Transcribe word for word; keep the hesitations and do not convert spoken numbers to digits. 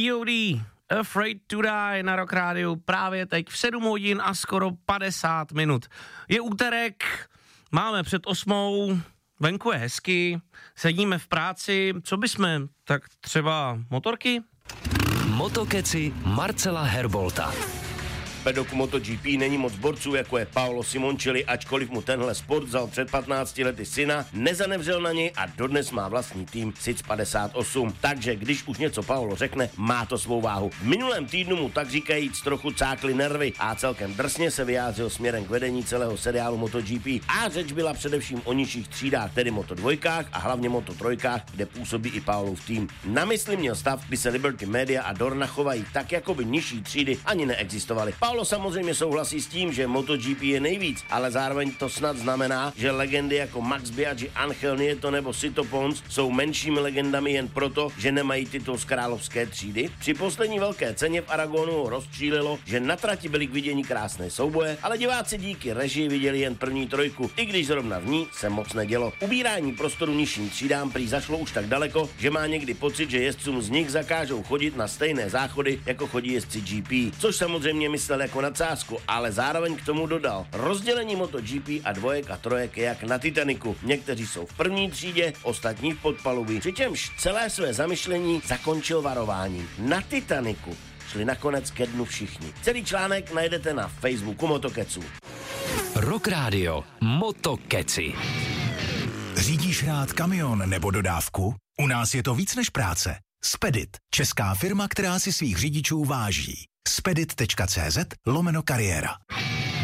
G O D, Afraid to Die na Rock Rádiu právě teď v sedm hodin a skoro padesát minut. Je úterek, máme před osmou, venku je hezky, sedíme v práci, co bychom, tak třeba motorky? Motokeci Marcela Herbolta. V pedoku MotoGP není moc borců, jako je Paolo Simoncelli, ačkoliv mu tenhle sport vzal před patnácti lety syna, nezanevřel na něj a dodnes má vlastní tým S I C padesát osm. Takže když už něco Paolo řekne, má to svou váhu. V minulém týdnu mu tak říkajíc trochu cákly nervy a celkem drsně se vyjádřil směrem k vedení celého seriálu MotoGP. A řeč byla především o nižších třídách, tedy Moto dvojkách a hlavně Moto trojkách, kde působí i Paolův tým. Na mysli měl stav, kdy se Liberty Media a Dorna chovají tak, jako by nižší třídy ani neexistovaly. Paolo samozřejmě souhlasí s tím, že MotoGP je nejvíc, ale zároveň to snad znamená, že legendy jako Max Biaggi, Angel Nieto nebo Sito Pons jsou menšími legendami jen proto, že nemají titul z královské třídy. Při poslední velké ceně v Aragonu ho rozčílilo, že na trati byly k vidění krásné souboje, ale diváci díky režii viděli jen první trojku, i když zrovna v ní se moc nedělo. Ubírání prostoru nižším třídám prý zašlo už tak daleko, že má někdy pocit, že jezdcům z nich zakážou chodit na stejné záchody, jako chodí jezdci G P, což samozřejmě myslel jako nadsázku, ale zároveň k tomu dodal: rozdělení MotoGP a dvojek a trojek je jak na Titaniku. Někteří jsou v první třídě, ostatní v podpalubí. Přičemž celé své zamyšlení zakončil varováním: na Titaniku šli nakonec ke dnu všichni. Celý článek najdete na Facebooku Motokeců. Rock Radio Motokeci. Řídíš rád kamion nebo dodávku? U nás je to víc než práce. Spedit, česká firma, která si svých řidičů váží. spedit tečka cé zet lomeno kariéra.